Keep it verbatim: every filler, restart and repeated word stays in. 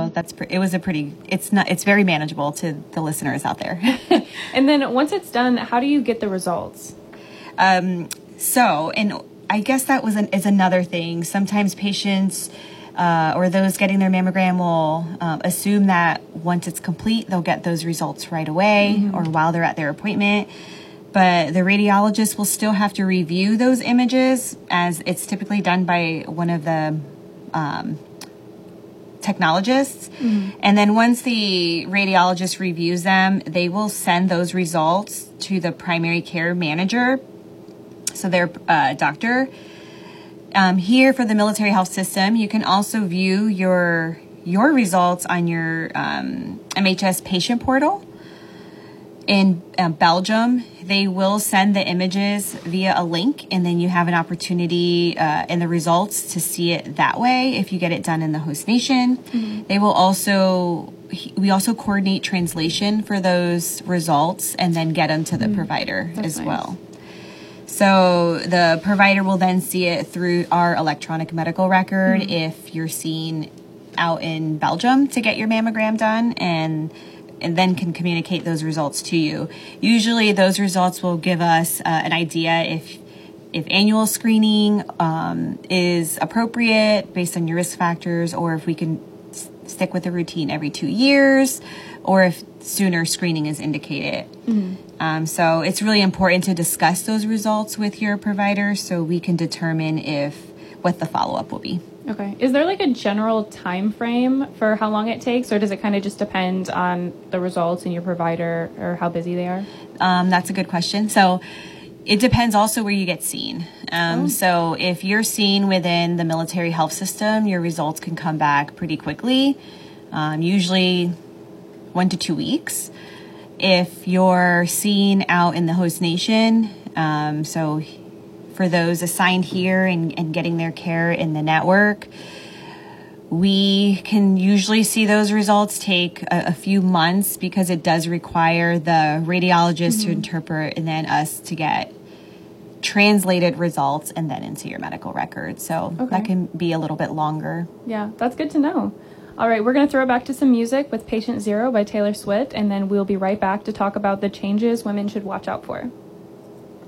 So that's pre- it was a pretty. It's not. It's very manageable to the listeners out there. And then once it's done, how do you get the results? Um. So, and I guess that was an, is another thing. Sometimes patients. Uh, or those getting their mammogram will um, assume that once it's complete, they'll get those results right away mm-hmm. or while they're at their appointment. But the radiologist will still have to review those images, as it's typically done by one of the um, technologists. Mm-hmm. And then once the radiologist reviews them, they will send those results to the primary care manager, so their uh, doctor. Um, here for the military health system, you can also view your your results on your um, M H S patient portal. In uh, Belgium, they will send the images via a link, and then you have an opportunity uh, in the results to see it that way if you get it done in the host nation. Mm-hmm. They will also, we also coordinate translation for those results and then get them to the mm-hmm. provider That's as nice. well. So the provider will then see it through our electronic medical record mm-hmm. if you're seen out in Belgium to get your mammogram done, and and then can communicate those results to you. Usually those results will give us uh, an idea if if annual screening um, is appropriate based on your risk factors, or if we can s- stick with a routine every two years, or if sooner screening is indicated. Mm-hmm. Um, so it's really important to discuss those results with your provider so we can determine if what the follow-up will be. Okay. Is there like a general time frame for how long it takes, or does it kind of just depend on the results and your provider or how busy they are? Um, that's a good question. So it depends also where you get seen. Um, oh. So if you're seen within the military health system, your results can come back pretty quickly, um, usually one to two weeks. If you're seen out in the host nation, um, so for those assigned here and, and getting their care in the network, we can usually see those results take a, a few months because it does require the radiologist mm-hmm. to interpret and then us to get translated results and then into your medical record. So okay. that can be a little bit longer. Yeah, that's good to know. All right, we're going to throw it back to some music with Patient Zero by Taylor Swift, and then we'll be right back to talk about the changes women should watch out for.